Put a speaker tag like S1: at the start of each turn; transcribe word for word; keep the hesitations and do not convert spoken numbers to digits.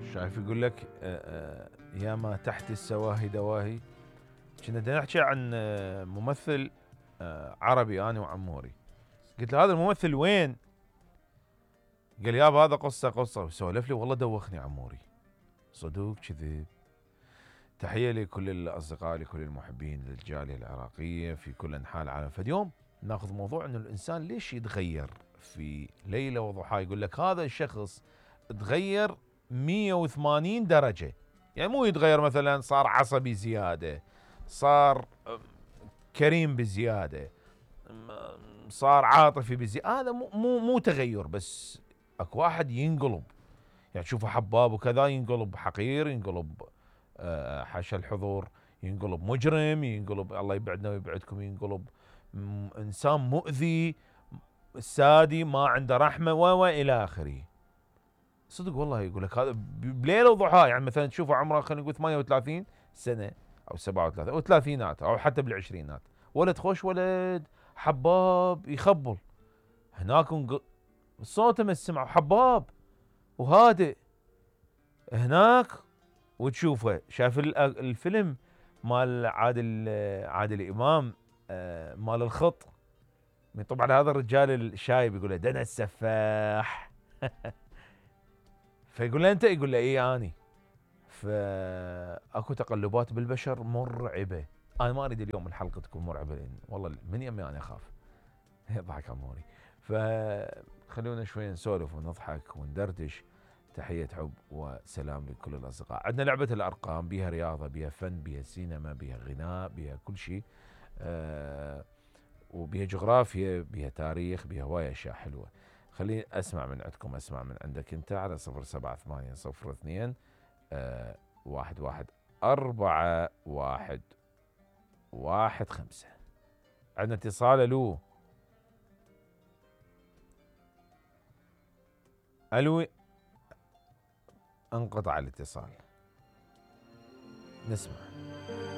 S1: شايف يقول لك آه، آه، يا ما تحت السواهي دواهي. كنا بدنا نحكي عن آه، ممثل آه، عربي انا وعموري. قلت له هذا الممثل وين؟ قال يابا هذا قصه قصه، وسولف لي والله دوخني عموري. صدوق كذب. تحيه لكل الاصدقاء، لكل المحبين للجاليه العراقيه في كل انحاء العالم. فاليوم ناخذ موضوع انه الانسان ليش يتغير في ليله وضحاها. يقول لك هذا الشخص تغير مية وثمانين درجه، يعني مو يتغير مثلا صار عصبي زياده، صار كريم بزياده، صار عاطفي بزياده. هذا مو مو مو تغير، بس اكو واحد ينقلب، يعني تشوفه حباب وكذا ينقلب حقير، ينقلب آه، حاشا الحضور، ينقلب مجرم، ينقلب الله يبعدنا ويبعدكم، ينقلب انسان مؤذي سادي ما عنده رحمه و الى اخره. صدق والله يقول لك هذا بليله وضحاها. يعني مثلا تشوفه عمره خلينا نقول ثمانية وثلاثين سنه او سبعة وثلاثين او ثلاثينات او حتى بالعشرينات، ولد خوش ولد حباب يخبل. هناك صوته مسمع حباب وهادئ. هناك وتشوفه شاف الفيلم مال عادل عادل امام آه، مال الخط. طبعا هذا الرجال الشايب يقول له دنا السفاح فيقول له انت، يقول له اي اني. فاكو تقلبات بالبشر مرعبه. انا ما اريد اليوم الحلقه تكون مرعبه، لان والله من يمي انا اخاف. يضحك عموري. فخلونا شوي نسولف ونضحك وندردش. تحية حب وسلام لكل الأصدقاء. عندنا لعبة الأرقام، بيها رياضة، بيها فن، بيها سينما، بيها غناء، بيها كل شيء. آه وبيها جغرافيا، بيها تاريخ، بيها هواية أشياء حلوة. خليني أسمع من عندكم، أسمع من عندك أنت على صفر سبعة ثمانية صفر اثنين آه واحد واحد أربعة واحد واحد خمسة. عندنا اتصال. ألو ألو. انقطع الاتصال. نسمع.